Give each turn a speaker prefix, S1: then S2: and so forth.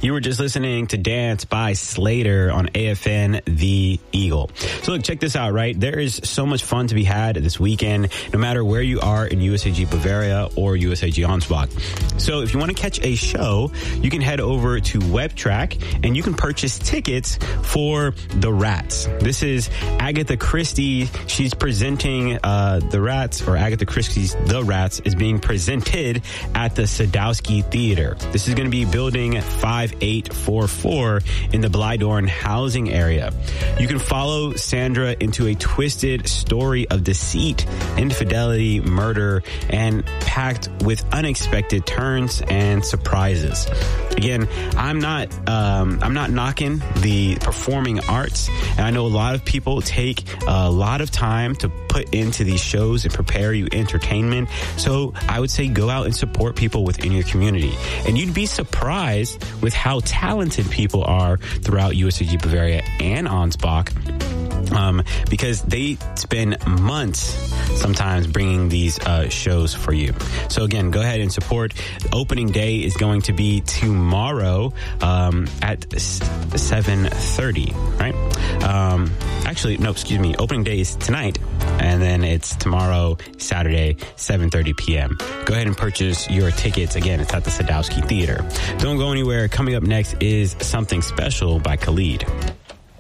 S1: You were just listening to Dance by Slater on AFN The Eagle. So look, check this out, right? There is so much fun to be had this weekend, no matter where you are in USAG Bavaria or USAG Ansbach. So if you want to catch a show, you can head over to WebTrack and you can purchase tickets for The Rats. This is Agatha Christie. She's presenting The Rats, or Agatha Christie's The Rats is being presented at the Sadowski Theater. This is going to be building 5844 in the Blydorn housing area. You can follow Sandra into a twisted story of deceit, infidelity, murder, and packed with unexpected turns and surprises. Again, I'm not knocking the performing arts, and I know a lot of people take a lot of time to put into these shows and prepare you entertainment. So I would say go out and support people within your community. And you'd be surprised with how talented people are throughout USAG Bavaria and Ansbach. Because they spend months sometimes bringing these shows for you. So again, go ahead and support. Opening day is going to be tomorrow at 7:30, right? Actually, no, excuse me. Opening day is tonight, and then it's tomorrow, Saturday, 7:30 p.m. Go ahead and purchase your tickets. Again, it's at the Sadowski Theater. Don't go anywhere. Coming up next is Something Special by Khalid.